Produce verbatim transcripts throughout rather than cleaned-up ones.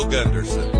Gunderson.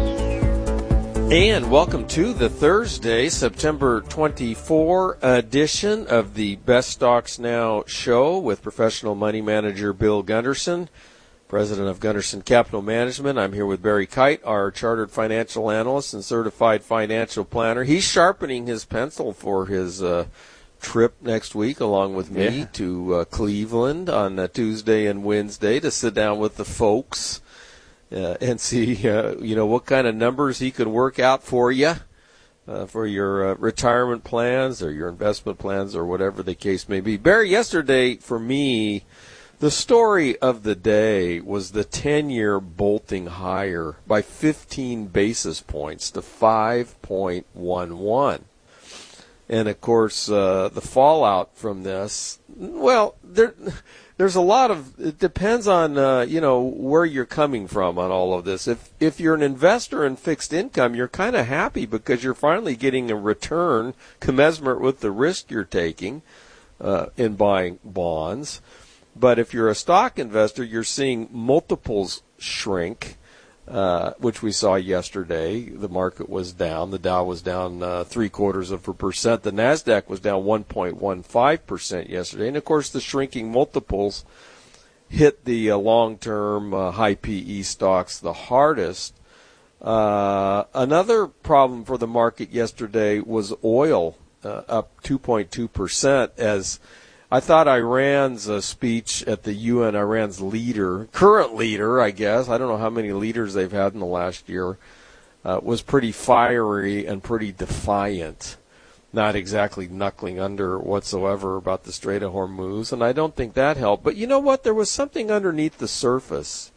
And welcome to the Thursday, September twenty-fourth edition of the Best Stocks Now show with professional money manager Bill Gunderson, president of Gunderson Capital Management. I'm here with Barry Kite, our chartered financial analyst and certified financial planner. He's sharpening his pencil for his uh, trip next week, along with me, yeah. to uh, Cleveland on uh, Tuesday and Wednesday to sit down with the folks. Uh, and see, uh, you know, what kind of numbers he could work out for you, uh, for your uh, retirement plans or your investment plans or whatever the case may be. Barry, yesterday for me, the story of the day was the ten-year bolting higher by fifteen basis points to five point one one. And, of course, uh, the fallout from this, well, there... There's a lot of, it depends on, uh, you know, where you're coming from on all of this. If if you're an investor in fixed income, you're kind of happy because you're finally getting a return commensurate with the risk you're taking uh, in buying bonds. But if you're a stock investor, you're seeing multiples shrink, uh, which we saw yesterday. The market was down. The Dow was down uh, three quarters of a percent. The NASDAQ was down one point one five percent yesterday. And, of course, the shrinking multiples hit the uh, long-term uh, high P E stocks the hardest. Uh, another problem for the market yesterday was oil, uh, up two point two percent as I thought Iran's uh, speech at the U N, Iran's leader, current leader, I guess, I don't know how many leaders they've had in the last year, uh, was pretty fiery and pretty defiant, not exactly knuckling under whatsoever about the Strait of Hormuz, and I don't think that helped. But you know what? There was something underneath the surface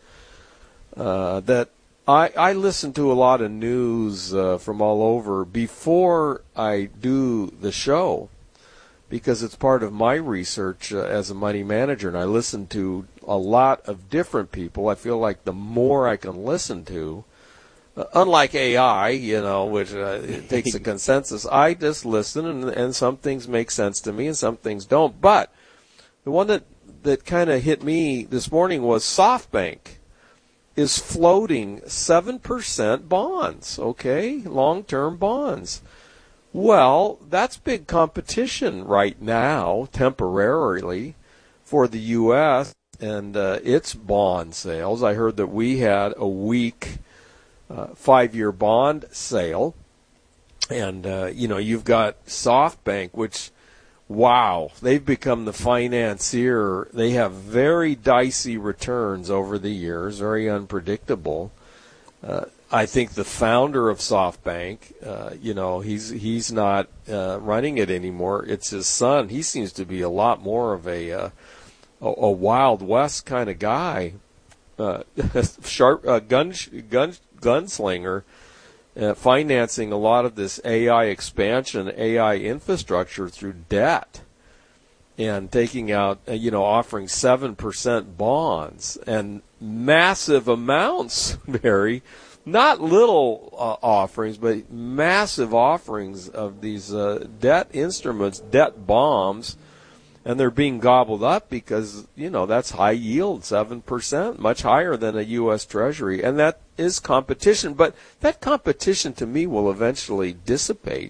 uh, that I, I listen to a lot of news uh, from all over before I do the show, because it's part of my research uh, as a money manager, and I listen to a lot of different people. I feel like the more I can listen to, uh, unlike A I, you know, which uh, it takes a consensus, I just listen, and, and some things make sense to me and some things don't. But the one that, that kind of hit me this morning was SoftBank is floating seven percent bonds, okay, long-term bonds. Well, that's big competition right now, temporarily, for the U S and uh, its bond sales. I heard that we had a weak uh, five-year bond sale. And, uh, you know, you've got SoftBank, which, wow, they've become the financier. They have very dicey returns over the years, very unpredictable. Uh, I think the founder of SoftBank, uh, you know, he's he's not uh, running it anymore. It's his son. He seems to be a lot more of a uh, a, a Wild West kind of guy, uh, sharp uh, gun gun gunslinger, uh, financing a lot of this A I expansion, A I infrastructure through debt, and taking out, uh, you know, offering seven percent bonds and massive amounts, Barry. Not little uh, offerings, but massive offerings of these uh, debt instruments, debt bombs, and they're being gobbled up because, you know, that's high yield, seven percent, much higher than a U S Treasury, and that is competition. But that competition, to me, will eventually dissipate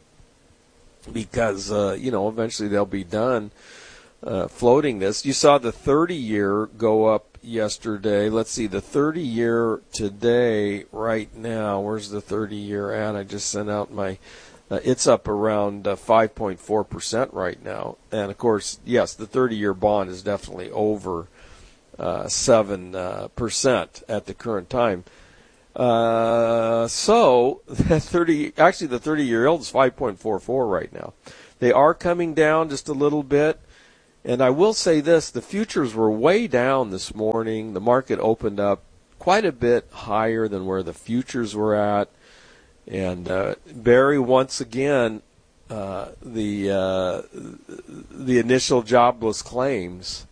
because, uh, you know, eventually they'll be done uh, floating this. You saw the thirty-year go up yesterday. Let's see, the thirty-year today, right now, where's the thirty-year at? I just sent out my, uh, it's up around uh, five point four percent right now. And, of course, yes, the thirty-year bond is definitely over uh, seven percent uh, at the current time. Uh, so, the thirty, actually, the thirty-year old is five point four four right now. They are coming down just a little bit. And I will say this, the futures were way down this morning. The market opened up quite a bit higher than where the futures were at. And uh, Barry, once again, uh, the uh, the initial jobless claims,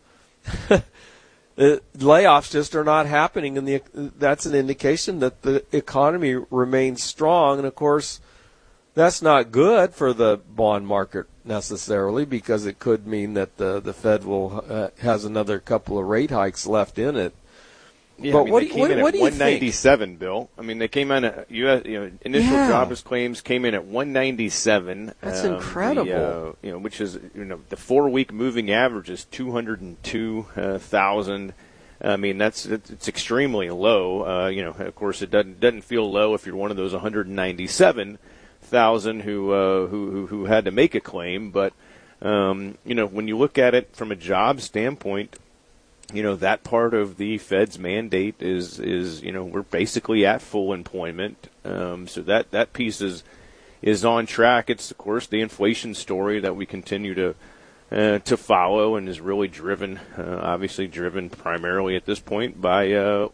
layoffs just are not happening, and the that's an indication that the economy remains strong. And, of course, that's not good for the bond market necessarily, because it could mean that the, the Fed will uh, has another couple of rate hikes left in it. Yeah, but I mean, what, they do, came what, in what at do you one think? ninety-seven, Bill. I mean, they came in at U S, you know, initial Yeah. jobless claims came in at one ninety-seven. That's um, incredible. The, uh, you know, which is, you know, the four-week moving average is two hundred two thousand. I mean, that's it's extremely low. Uh, you know, of course, it doesn't doesn't feel low if you're one of those one hundred ninety-seven thousand who uh, who, who who had to make a claim. But um, you know, when you look at it from a job standpoint, you know, that part of the Fed's mandate is, is you know, we're basically at full employment. Um, so that, that piece is is on track. It's, of course, the inflation story that we continue to uh, to follow and is really driven, uh, obviously driven primarily at this point by uh,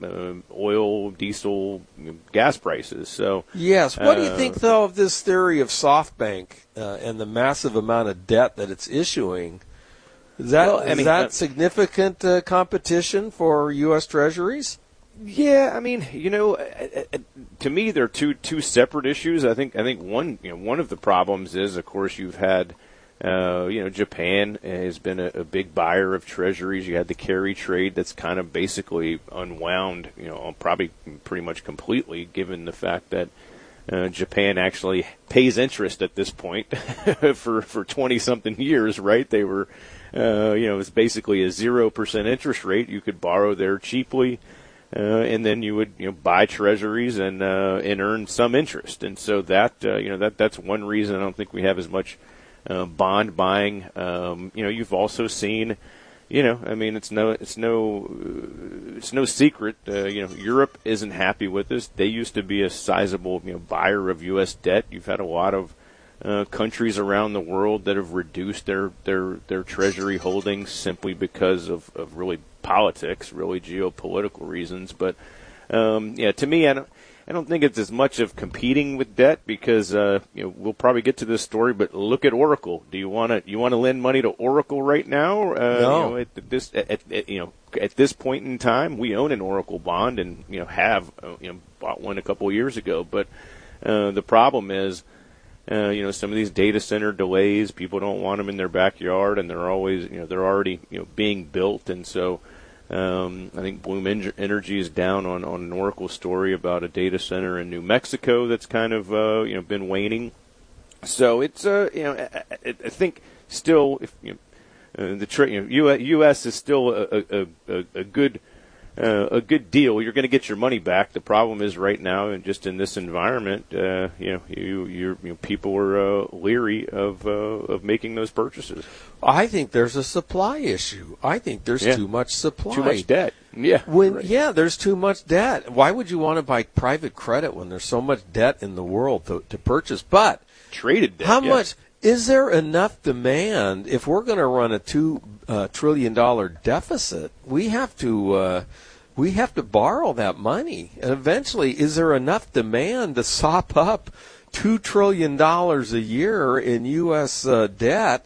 oil, diesel, gas prices. So yes. What uh, do you think, though, of this theory of SoftBank uh, and the massive amount of debt that it's issuing? Is that, well, I mean, is that uh, significant uh, competition for U S Treasuries? Yeah, I mean, you know, uh, uh, to me, they're two two separate issues. I think I think one you know one of the problems is, of course, you've had, uh, you know, Japan has been a, a big buyer of Treasuries. You had the carry trade that's kind of basically unwound, you know, probably pretty much completely, given the fact that uh, Japan actually pays interest at this point for for twenty something years, right? They were. Uh, you know, it's basically a zero percent interest rate. You could borrow there cheaply, uh, and then you would, you know, buy treasuries and uh, and earn some interest. And so that, uh, you know, that that's one reason I don't think we have as much uh, bond buying. Um, you know, you've also seen, you know, I mean, it's no, it's no, it's no secret. Uh, you know, Europe isn't happy with this. They used to be a sizable, you know, buyer of U S debt. You've had a lot of Uh, countries around the world that have reduced their, their, their treasury holdings simply because of, of really politics, really geopolitical reasons. But um, yeah, to me, I don't I don't think it's as much of competing with debt because uh, you know we'll probably get to this story. But look at Oracle. Do you want to you want to lend money to Oracle right now? Uh, no. You know, at this at, at, you know at this point in time, we own an Oracle bond and you know have uh, you know bought one a couple of years ago. But uh, the problem is. Uh, you know, some of these data center delays, people don't want them in their backyard, and they're always, you know, they're already, you know, being built. And so um, I think Bloom Energy is down on, on an Oracle story about a data center in New Mexico that's kind of, uh, you know, been waning. So it's, uh, you know, I, I think still, if you know, uh, the tra- you know, U S is still a, a, a, a good Uh, a good deal. You're going to get your money back. The problem is right now, and just in this environment, uh, you know, you, you're, you know, people are uh, leery of uh, of making those purchases. I think there's a supply issue. I think there's yeah. too much supply. Too much debt. Yeah. When right. yeah, there's too much debt. Why would you want to buy private credit when there's so much debt in the world to, to purchase? But traded debt. How yeah. much is there enough demand if we're going to run a two uh, trillion dollar deficit? We have to. Uh, We have to borrow that money. And eventually, is there enough demand to sop up two trillion dollars a year in U S uh, debt?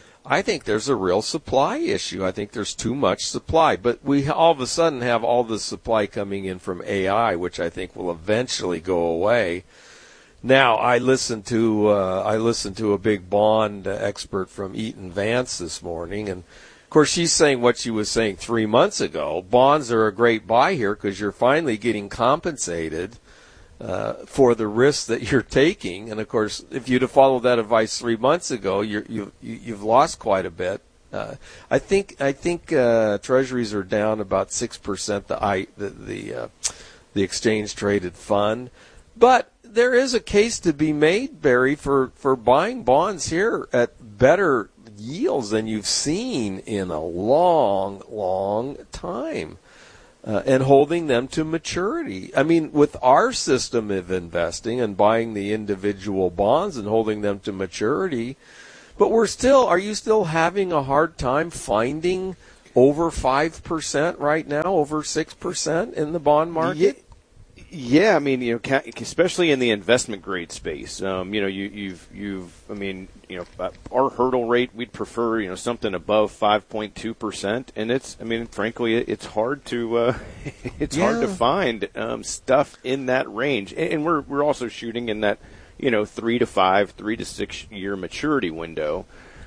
I think there's a real supply issue. I think there's too much supply. But we all of a sudden have all this supply coming in from A I, which I think will eventually go away. Now, I listened to uh, I listened to a big bond expert from Eaton Vance this morning, and of course, she's saying what she was saying three months ago. Bonds are a great buy here because you're finally getting compensated uh, for the risk that you're taking. And, of course, if you'd have followed that advice three months ago, you're, you, you've lost quite a bit. Uh, I think I think uh, treasuries are down about six percent, the, I, the, the, uh, the exchange-traded fund. But there is a case to be made, Barry, for, for buying bonds here at better yields than you've seen in a long, long time, uh, and holding them to maturity. I mean, with our system of investing and buying the individual bonds and holding them to maturity, but we're still, are you still having a hard time finding over five percent right now, over six percent in the bond market? Yeah. Yeah, I mean, you know, especially in the investment grade space, um, you know, you, you've, you've, I mean, you know, our hurdle rate, we'd prefer, you know, something above five point two percent, and it's, I mean, frankly, it's hard to, uh, it's yeah. hard to find um, stuff in that range, and we're we're also shooting in that, you know, three to five, three to six year maturity window.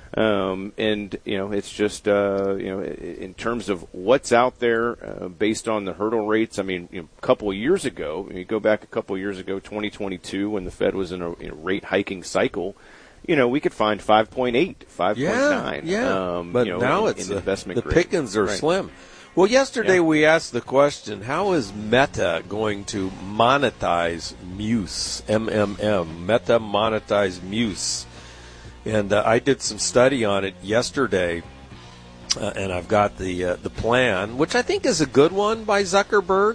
Um, and, you know, it's just, uh, you know, in terms of what's out there uh, based on the hurdle rates, I mean, you know, a couple of years ago, you go back a couple of years ago, twenty twenty-two, when the Fed was in a, in a rate hiking cycle, you know, we could find five point eight, five point nine. Yeah, yeah. Um, but you know, now in, it's in uh, investment the grade. pickings are Right. slim. Well, yesterday Yeah. we asked the question, how is Meta going to monetize Muse, M M M, Meta monetize Muse? And uh, I did some study on it yesterday, uh, and I've got the uh, the plan, which I think is a good one by Zuckerberg.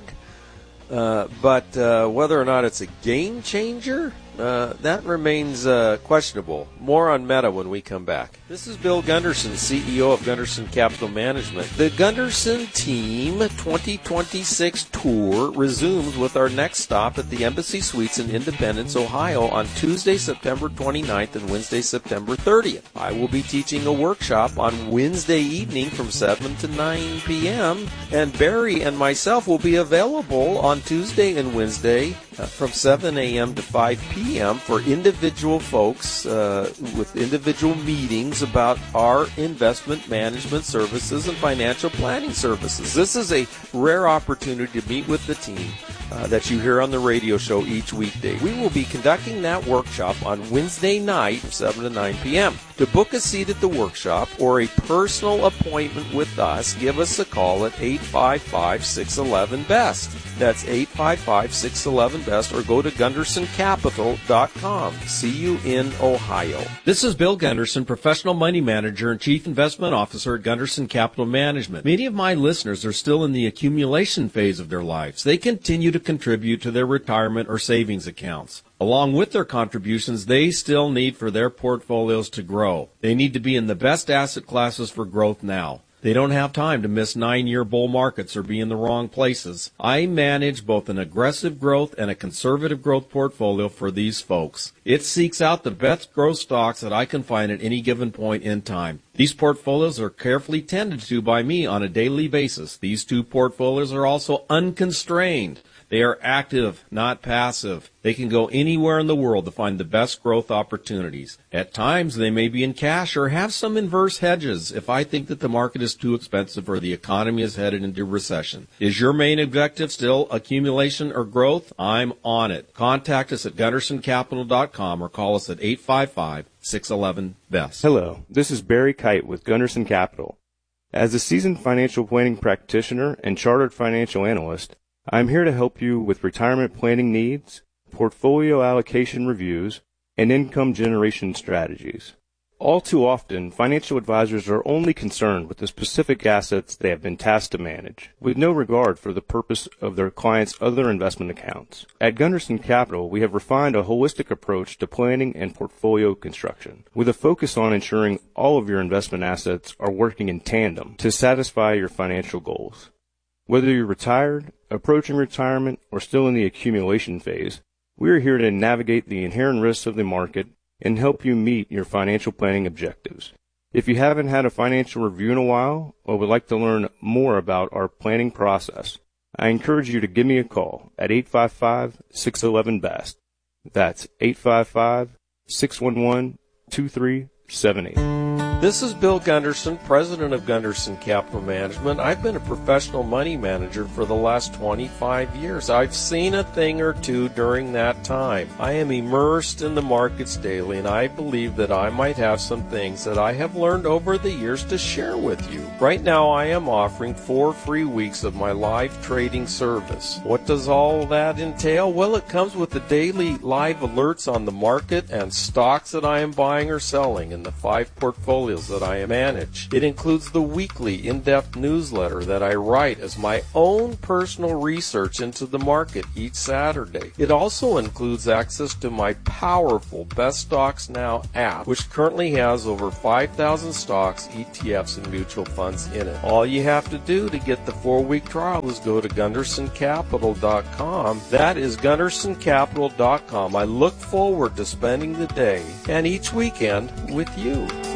Uh, but uh, whether or not it's a game changer, uh, that remains uh, questionable. More on Meta when we come back. This is Bill Gunderson, C E O of Gunderson Capital Management. The Gunderson Team twenty twenty-six tour resumes with our next stop at the Embassy Suites in Independence, Ohio on Tuesday, September twenty-ninth and Wednesday, September thirtieth. I will be teaching a workshop on Wednesday evening from seven to nine p.m. and Barry and myself will be available on Tuesday and Wednesday uh, from seven a.m. to five p.m. for individual folks uh, with individual meetings about our investment management services and financial planning services. This is a rare opportunity to meet with the team uh, that you hear on the radio show each weekday. We will be conducting that workshop on Wednesday night from seven to nine p.m. To book a seat at the workshop or a personal appointment with us, give us a call at eight five five, six one one, B E S T. That's eight five five, six one one, B E S T or go to gunderson capital dot com. See you in Ohio. This is Bill Gunderson, Professional Money Manager and Chief Investment Officer at Gunderson Capital Management. Many of my listeners are still in the accumulation phase of their lives. They continue to contribute to their retirement or savings accounts. Along with their contributions, they still need for their portfolios to grow. They need to be in the best asset classes for growth now. They don't have time to miss nine-year bull markets or be in the wrong places. I manage both an aggressive growth and a conservative growth portfolio for these folks. It seeks out the best growth stocks that I can find at any given point in time. These portfolios are carefully tended to by me on a daily basis. These two portfolios are also unconstrained. They are active, not passive. They can go anywhere in the world to find the best growth opportunities. At times, they may be in cash or have some inverse hedges if I think that the market is too expensive or the economy is headed into recession. Is your main objective still accumulation or growth? I'm on it. Contact us at gunderson capital dot com or call us at eight five five, six one one, B E S T. Hello, this is Barry Kite with Gunderson Capital. As a seasoned financial planning practitioner and chartered financial analyst, I'm here to help you with retirement planning needs, portfolio allocation reviews, and income generation strategies. All too often, financial advisors are only concerned with the specific assets they have been tasked to manage, with no regard for the purpose of their clients' other investment accounts. At Gunderson Capital, we have refined a holistic approach to planning and portfolio construction, with a focus on ensuring all of your investment assets are working in tandem to satisfy your financial goals. Whether you're retired, approaching retirement, or still in the accumulation phase, we are here to navigate the inherent risks of the market and help you meet your financial planning objectives. If you haven't had a financial review in a while or would like to learn more about our planning process, I encourage you to give me a call at eight five five, six one one, B E S T. That's eight five five, six one one, two three seven eight. This is Bill Gunderson, president of Gunderson Capital Management. I've been a professional money manager for the last twenty-five years. I've seen a thing or two during that time. I am immersed in the markets daily, and I believe that I might have some things that I have learned over the years to share with you. Right now, I am offering four free weeks of my live trading service. What does all that entail? Well, it comes with the daily live alerts on the market and stocks that I am buying or selling in the five portfolios that I manage. It includes the weekly in-depth newsletter that I write as my own personal research into the market each Saturday. It also includes access to my powerful Best Stocks Now app, which currently has over five thousand stocks, E T Fs, and mutual funds in it. All you have to do to get the four-week trial is go to gunderson capital dot com. That is gunderson capital dot com. I look forward to spending the day and each weekend with you.